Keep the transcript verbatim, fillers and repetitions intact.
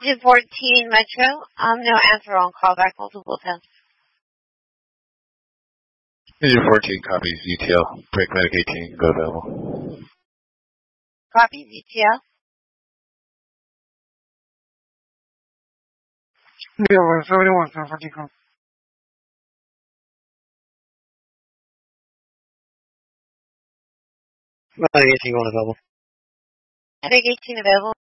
two fourteen Metro. Um, no answer on callback multiple times. Engine fourteen copies E T L. Break medic eighteen, go available. Copies E T L. Yeah, well, seventy-one, seven fourteen call. Medic eighteen going available. Medic eighteen available.